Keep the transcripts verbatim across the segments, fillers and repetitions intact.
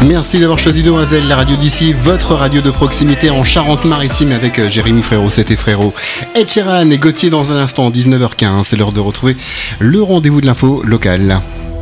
Merci d'avoir choisi Demoiselle, la radio d'ici, votre radio de proximité en Charente-Maritime avec Jérémy Frérot, c'était Frérot. Ed Sheeran et Gauthier dans un instant, dix-neuf heures quinze, c'est l'heure de retrouver le rendez-vous de l'info locale.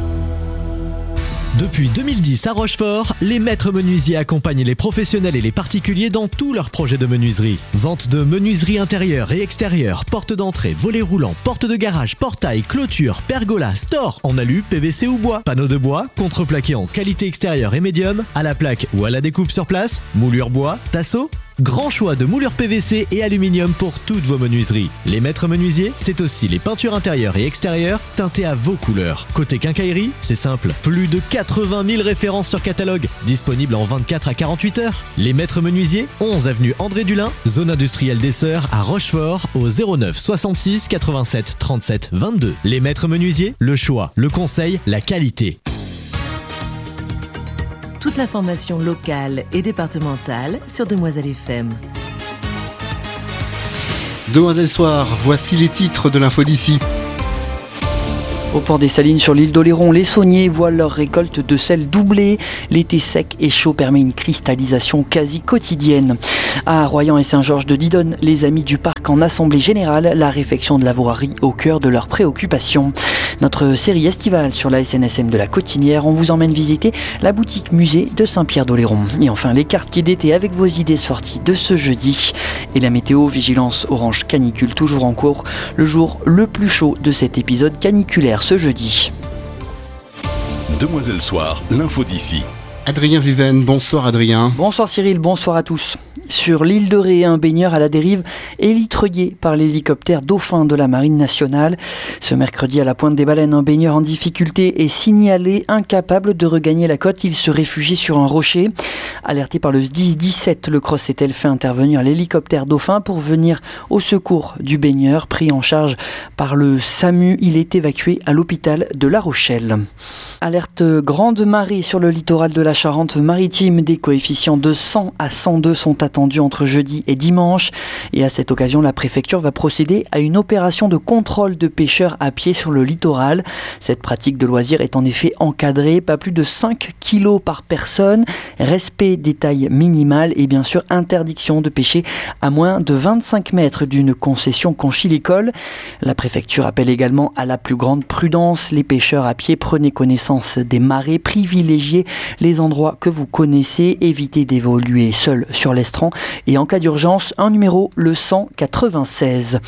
Depuis deux mille dix à Rochefort, les maîtres menuisiers accompagnent les professionnels et les particuliers dans tous leurs projets de menuiserie. Vente de menuiserie intérieure et extérieure, porte d'entrée, volets roulants, porte de garage, portail, clôture, pergola, store, en alu, P V C ou bois, panneaux de bois, contreplaqué en qualité extérieure et médium, à la plaque ou à la découpe sur place, moulure bois, tasseau. Grand choix de moulures P V C et aluminium pour toutes vos menuiseries. Les maîtres menuisiers, c'est aussi les peintures intérieures et extérieures teintées à vos couleurs. Côté quincaillerie, c'est simple. Plus de quatre-vingt mille références sur catalogue, disponibles en vingt-quatre à quarante-huit heures. Les maîtres menuisiers, onze avenue André Dulin, zone industrielle des Sœurs à Rochefort, au zéro neuf soixante-six quatre-vingt-sept trente-sept vingt-deux. Les maîtres menuisiers, le choix, le conseil, la qualité. Toute l'information locale et départementale sur Demoiselle F M. Demoiselle Soir, voici les titres de l'info d'ici. Au port des Salines sur l'île d'Oléron, les sauniers voient leur récolte de sel doubler. L'été sec et chaud permet une cristallisation quasi quotidienne. À Royan et Saint-Georges de Didonne, les amis du parc en assemblée générale, la réfection de la voirie au cœur de leurs préoccupations. Notre série estivale sur la S N S M de la Cotinière, on vous emmène visiter la boutique musée de Saint-Pierre d'Oléron. Et enfin, les quartiers d'été avec vos idées sorties de ce jeudi. Et la météo, vigilance orange canicule toujours en cours, le jour le plus chaud de cet épisode caniculaire ce jeudi. Demoiselle Soir, l'info d'ici. Adrien Viven, bonsoir Adrien. Bonsoir Cyril, bonsoir à tous. Sur l'île de Ré, un baigneur à la dérive élitreillé par l'hélicoptère Dauphin de la Marine nationale. Ce mercredi, à la Pointe des Baleines, un baigneur en difficulté est signalé incapable de regagner la côte. Il se réfugiait sur un rocher. Alerté par le S D I S dix-sept, le Cross-Etel fait intervenir l'hélicoptère Dauphin pour venir au secours du baigneur. Pris en charge par le SAMU, il est évacué à l'hôpital de La Rochelle. Alerte grande marée sur le littoral de la Charente-Maritime. Des coefficients de cent à cent deux sont attendus entre jeudi et dimanche. Et à cette occasion, la préfecture va procéder à une opération de contrôle de pêcheurs à pied sur le littoral. Cette pratique de loisir est en effet encadrée, pas plus de cinq kilos par personne, respect des tailles minimales et bien sûr interdiction de pêcher à moins de vingt-cinq mètres d'une concession conchylicole. La préfecture appelle également à la plus grande prudence. Les pêcheurs à pied, prenez connaissance des marées, privilégiez les endroits que vous connaissez, évitez d'évoluer seul sur l'estran et en cas d'urgence, un numéro, le cent quatre-vingt-seize.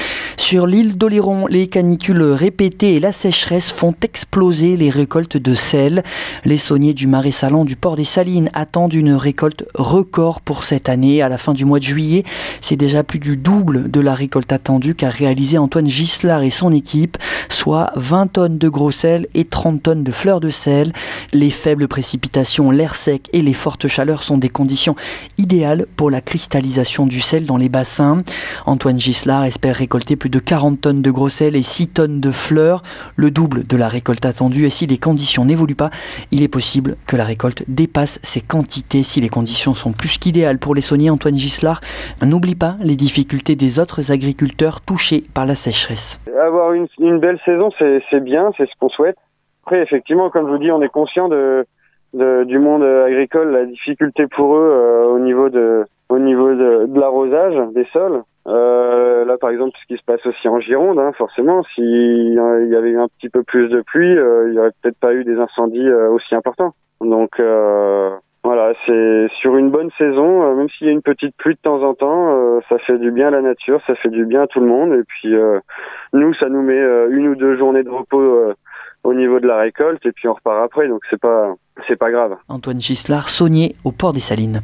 Sur l'île d'Oléron, les canicules répétées et la sécheresse font exploser les récoltes de sel. Les sauniers du Marais Salon du port des Salines attendent une récolte record pour cette année. À la fin du mois de juillet, c'est déjà plus du double de la récolte attendue qu'a réalisé Antoine Gislard et son équipe, soit vingt tonnes de gros sel et trente tonnes de fleurs de sel. Les faibles précipitations, l'air sec et les fortes chaleurs sont des conditions idéales pour la cristallisation du sel dans les bassins. Antoine Gislard espère récolter plus de quarante tonnes de gros sel et six tonnes de fleurs, le double de la récolte attendue. Et si les conditions n'évoluent pas, il est possible que la récolte dépasse ces quantités. Si les conditions sont plus qu'idéales pour les sauniers, Antoine Gislard n'oublie pas les difficultés des autres agriculteurs touchés par la sécheresse. Avoir une, une belle saison, c'est, c'est bien, c'est ce qu'on souhaite. Après, effectivement, comme je vous dis, on est conscient de, de du monde agricole, la difficulté pour eux euh, au niveau de au niveau de, de l'arrosage des sols. Euh, là, par exemple, ce qui se passe aussi en Gironde, hein, forcément, s'il y avait eu un petit peu plus de pluie, euh, il n'y aurait peut-être pas eu des incendies euh, aussi importants. Donc euh, voilà, c'est sur une bonne saison, euh, même s'il y a une petite pluie de temps en temps, euh, ça fait du bien à la nature, ça fait du bien à tout le monde. Et puis euh, nous, ça nous met euh, une ou deux journées de repos euh, au niveau de la récolte, et puis on repart après, donc c'est pas c'est pas grave. Antoine Gislard, saunier au port des Salines.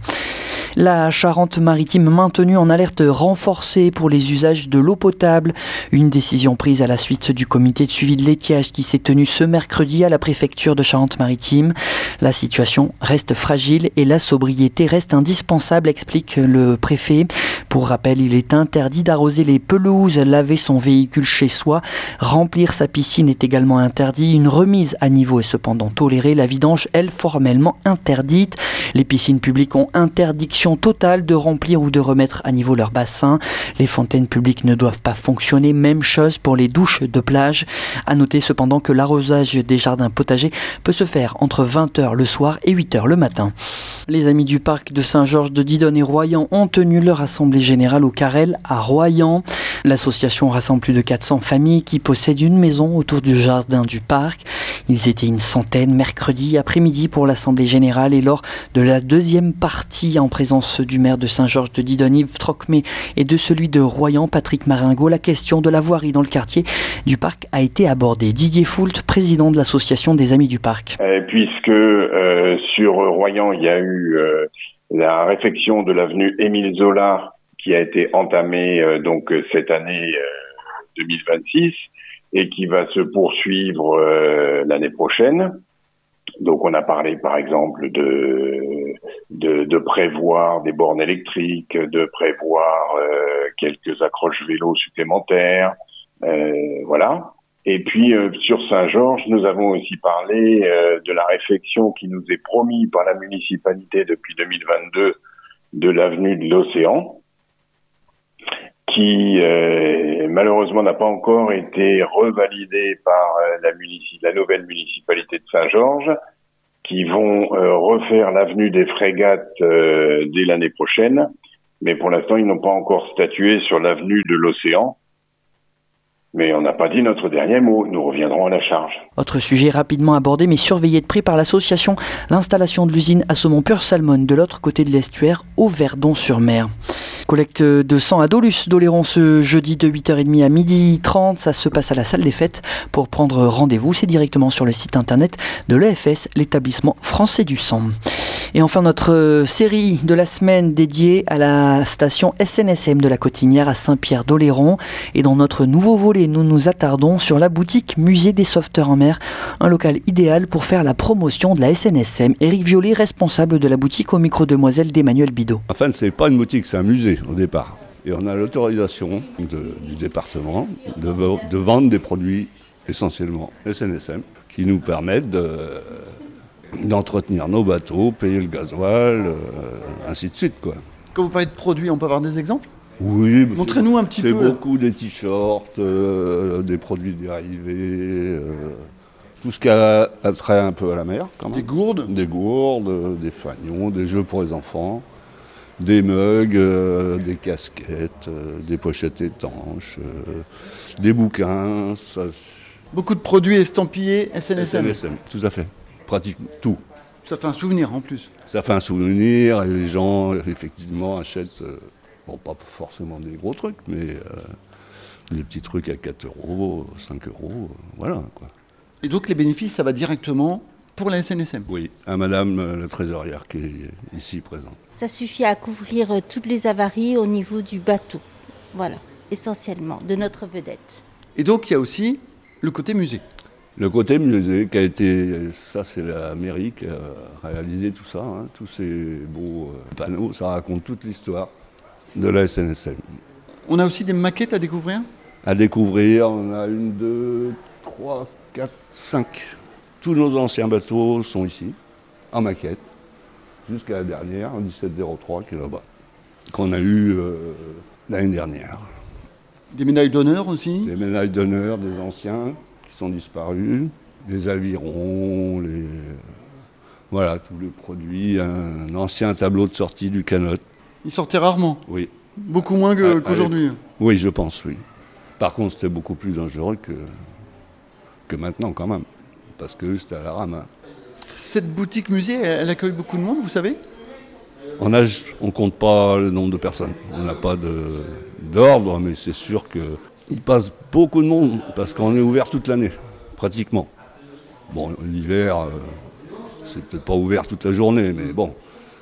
La Charente-Maritime maintenue en alerte renforcée pour les usages de l'eau potable. Une décision prise à la suite du comité de suivi de l'étiage qui s'est tenu ce mercredi à la préfecture de Charente-Maritime. La situation reste fragile et la sobriété reste indispensable, explique le préfet. Pour rappel, il est interdit d'arroser les pelouses, laver son véhicule chez soi, remplir sa piscine est également interdit. Une remise à niveau est cependant tolérée. La vidange, elle, formellement interdite. Les piscines publiques ont interdiction totale de remplir ou de remettre à niveau leur bassin. Les fontaines publiques ne doivent pas fonctionner. Même chose pour les douches de plage. À noter cependant que l'arrosage des jardins potagers peut se faire entre vingt heures le soir et huit heures le matin. Les amis du parc de Saint-Georges de Didonne et Royan ont tenu leur assemblée générale au Carrel à Royan. L'association rassemble plus de quatre cents familles qui possèdent une maison autour du jardin du parc. Ils étaient une centaine mercredi après-midi pour l'assemblée générale et lors de la deuxième partie en présence du maire de Saint-Georges de Didonne, Yves Trocmé, et de celui de Royan, Patrick Maringot, la question de la voirie dans le quartier du parc a été abordée. Didier Foult, président de l'association des Amis du Parc. Euh, puisque euh, sur Royan, il y a eu euh, la réfection de l'avenue Émile Zola qui a été entamée euh, donc cette année euh, deux mille vingt-six et qui va se poursuivre euh, l'année prochaine. Donc on a parlé par exemple de de, de prévoir des bornes électriques, de prévoir euh, quelques accroches vélos supplémentaires, euh, voilà. Et puis euh, sur Saint-Georges, nous avons aussi parlé euh, de la réfection qui nous est promise par la municipalité depuis deux mille vingt-deux de l'avenue de l'Océan, qui euh, malheureusement n'a pas encore été revalidée par euh, la, munici- la nouvelle municipalité de Saint-Georges, qui vont euh, refaire l'avenue des Frégates euh, dès l'année prochaine. Mais pour l'instant, ils n'ont pas encore statué sur l'avenue de l'Océan. Mais on n'a pas dit notre dernier mot, nous reviendrons à la charge. Autre sujet rapidement abordé mais surveillé de près par l'association, l'installation de l'usine à saumon pur salmon de l'autre côté de l'estuaire au Verdon-sur-Mer. Collecte de sang à Dolus d'Oléron ce jeudi de huit heures trente à midi trente. Ça se passe à la salle des fêtes. Pour prendre rendez-vous, c'est directement sur le site internet de l'E F S, l'établissement français du sang. Et enfin, notre série de la semaine dédiée à la station S N S M de la Cotinière à Saint-Pierre-d'Oléron. Et dans notre nouveau volet, nous nous attardons sur la boutique Musée des Sauveteurs en mer, un local idéal pour faire la promotion de la S N S M. Éric Violet, responsable de la boutique, au micro demoiselle d'Emmanuel Bidot. Enfin, c'est pas une boutique, c'est un musée au départ. Et on a l'autorisation de, du département de, de vendre des produits essentiellement S N S M qui nous permettent de, d'entretenir nos bateaux, payer le gasoil, euh, ainsi de suite, quoi. Quand vous parlez de produits, on peut avoir des exemples ? Oui. Montrez-nous un petit c'est peu. C'est beaucoup là. Des t-shirts, euh, des produits dérivés, euh, tout ce qui a trait un peu à la mer, quand même. Des gourdes ? Des gourdes, des fanions, des jeux pour les enfants, des mugs, euh, des casquettes, euh, des pochettes étanches, euh, des bouquins. Ça... Beaucoup de produits estampillés S N S M. S N S M, tout à fait. Pratiquement tout. Ça fait un souvenir en plus. Ça fait un souvenir et les gens effectivement achètent, euh, bon pas forcément des gros trucs, mais euh, des petits trucs à quatre euros, cinq euros, euh, voilà quoi. Et donc les bénéfices, ça va directement pour la S N S M ? Oui, à madame euh, la trésorière qui est ici présente. Ça suffit à couvrir euh, toutes les avaries au niveau du bateau, voilà, essentiellement, de notre vedette. Et donc il y a aussi le côté musée. Le côté musée qui a été, ça c'est la mairie qui a réalisé tout ça, hein, tous ces beaux euh, panneaux, ça raconte toute l'histoire de la S N S M. On a aussi des maquettes à découvrir ? À découvrir, on a une, deux, trois, quatre, cinq. Tous nos anciens bateaux sont ici, en maquette, jusqu'à la dernière, en dix-sept zéro trois qui est là-bas, qu'on a eu euh, l'année dernière. Des médailles d'honneur aussi ? Des médailles d'honneur des anciens qui sont disparus, les avirons, les... voilà, tous les produits, un ancien tableau de sortie du canot. Il sortait rarement ? Oui. Beaucoup moins que, ah, qu'aujourd'hui ? allez. Oui, je pense, oui. Par contre, c'était beaucoup plus dangereux que, que maintenant, quand même, parce que c'était à la rame. Cette boutique musée, elle, elle accueille beaucoup de monde, vous savez ? On a, on compte pas le nombre de personnes. On n'a pas de, d'ordre, mais c'est sûr qu'il passe beaucoup de monde, parce qu'on est ouvert toute l'année, pratiquement. Bon, l'hiver, euh, c'est peut-être pas ouvert toute la journée, mais bon,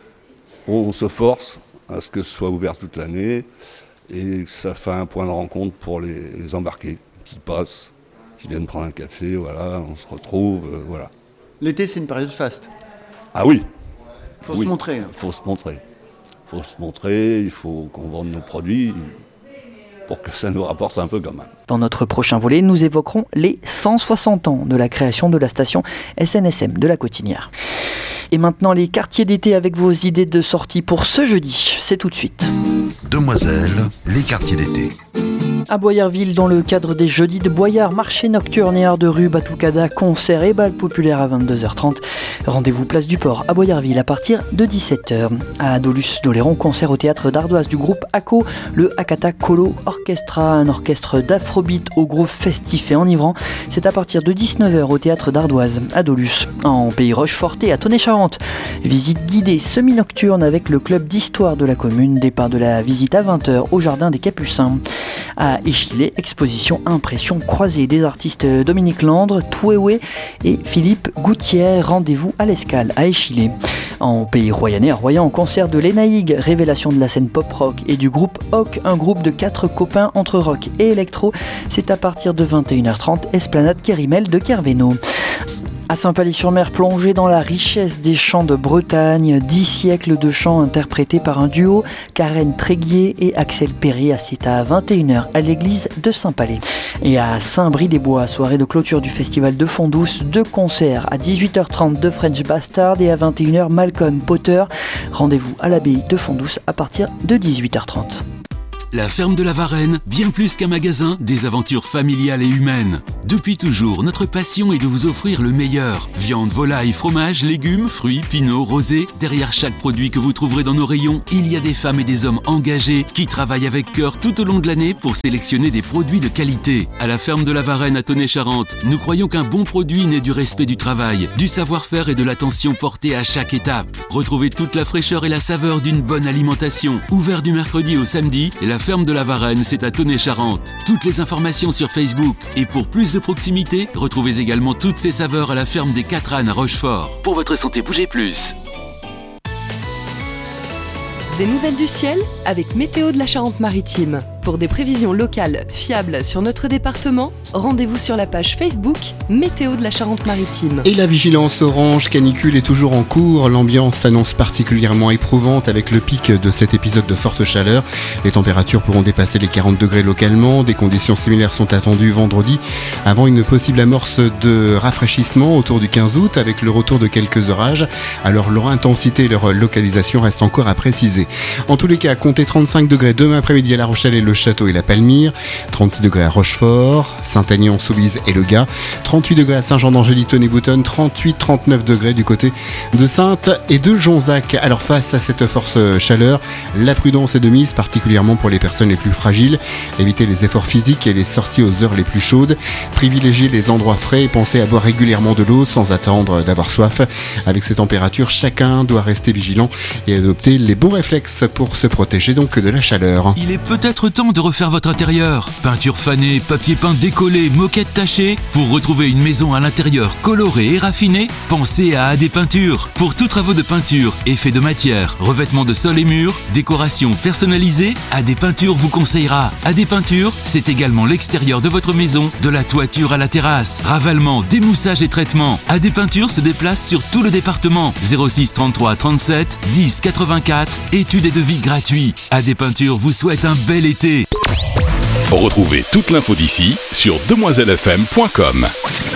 on se force à ce que ce soit ouvert toute l'année, et ça fait un point de rencontre pour les, les embarqués qui passent, qui viennent prendre un café, voilà, on se retrouve, euh, voilà. L'été, c'est une période faste. Ah oui. Faut oui. se montrer. Faut se montrer. faut se montrer, il faut qu'on vende nos produits pour que ça nous rapporte un peu quand même. Dans notre prochain volet, nous évoquerons les cent soixante ans de la création de la station S N S M de la Cotinière. Et maintenant, les quartiers d'été avec vos idées de sortie pour ce jeudi. C'est tout de suite. Demoiselles, les quartiers d'été. À Boyarville, dans le cadre des jeudis de Boyard, marché nocturne et art de rue, batucada, concert et bal populaire à vingt-deux heures trente. Rendez-vous place du Port à Boyarville à partir de dix-sept heures. À Adolus d'Oléron, concert au théâtre d'Ardoise du groupe ACO, le Akata Kolo Orchestra, un orchestre d'afrobeat au groupe festif et enivrant. C'est à partir de dix-neuf heures au théâtre d'Ardoise, à Adolus. En Pays Rocheforté, à Tonnet-Charente, visite guidée semi-nocturne avec le club d'histoire de la commune, départ de la visite à vingt heures au jardin des Capucins. À Échillé, exposition impression croisée des artistes Dominique Landre, Touéoué et Philippe Goutière. Rendez-vous à l'Escale à Échillé. En Pays Royannais, à Royan, en concert de l'Enaïg, révélation de la scène pop-rock et du groupe Hoc, un groupe de quatre copains entre rock et électro. C'est à partir de vingt et une heures trente, Esplanade Kérimel de Kervéno. À Saint-Palais-sur-Mer, plongé dans la richesse des chants de Bretagne, dix siècles de chants interprétés par un duo, Karen Tréguier et Axel Perry, c'est à vingt et une heures à l'église de Saint-Palais. Et à Saint-Brie-des-Bois, soirée de clôture du festival de Fondouce, deux concerts à dix-huit heures trente de French Bastard et à vingt et une heures Malcolm Potter. Rendez-vous à l'abbaye de Fondouce à partir de dix-huit heures trente. La ferme de la Varenne, bien plus qu'un magasin, des aventures familiales et humaines. Depuis toujours, notre passion est de vous offrir le meilleur. Viande, volaille, fromage, légumes, fruits, pinots, rosés. Derrière chaque produit que vous trouverez dans nos rayons, il y a des femmes et des hommes engagés qui travaillent avec cœur tout au long de l'année pour sélectionner des produits de qualité. À la ferme de la Varenne à Tonnet-Charente, nous croyons qu'un bon produit naît du respect du travail, du savoir-faire et de l'attention portée à chaque étape. Retrouvez toute la fraîcheur et la saveur d'une bonne alimentation. Ouvert du mercredi au samedi, et la La ferme de la Varenne, c'est à Tonnet-Charente. Toutes les informations sur Facebook. Et pour plus de proximité, retrouvez également toutes ces saveurs à la ferme des Quatre Ânes à Rochefort. Pour votre santé, bougez plus. Des nouvelles du ciel avec Météo de la Charente-Maritime. Pour des prévisions locales fiables sur notre département, rendez-vous sur la page Facebook Météo de la Charente-Maritime. Et la vigilance orange canicule est toujours en cours. L'ambiance s'annonce particulièrement éprouvante avec le pic de cet épisode de forte chaleur. Les températures pourront dépasser les quarante degrés localement. Des conditions similaires sont attendues vendredi avant une possible amorce de rafraîchissement autour du quinze août avec le retour de quelques orages. Alors leur intensité et leur localisation restent encore à préciser. En tous les cas, comptez trente-cinq degrés demain après-midi à La Rochelle et le Château et la Palmyre, trente-six degrés à Rochefort, Saint-Aignan, Soubise et le Gard, trente-huit degrés à Saint-Jean-d'Angély, Tonnay-Boutonne, trente-huit à trente-neuf degrés du côté de Saintes et de Jonzac. Alors face à cette forte chaleur, la prudence est de mise, particulièrement pour les personnes les plus fragiles. Évitez les efforts physiques et les sorties aux heures les plus chaudes. Privilégiez les endroits frais et pensez à boire régulièrement de l'eau sans attendre d'avoir soif. Avec ces températures, chacun doit rester vigilant et adopter les bons réflexes pour se protéger donc de la chaleur. Il est peut-être temps de refaire votre intérieur. Peinture fanée, papier peint décollé, moquette tachée. Pour retrouver une maison à l'intérieur colorée et raffinée, pensez à A D Peinture. Pour tous travaux de peinture, effets de matière, revêtement de sol et murs, décoration personnalisée, A D Peinture vous conseillera. A D Peinture, c'est également l'extérieur de votre maison, de la toiture à la terrasse. Ravalement, démoussage et traitement. A D Peinture se déplace sur tout le département. zéro six trente-trois trente-sept dix quatre-vingt-quatre. Études et devis gratuits. A D Peinture vous souhaite un bel été. Retrouvez toute l'info d'ici sur demoiselles f m point com.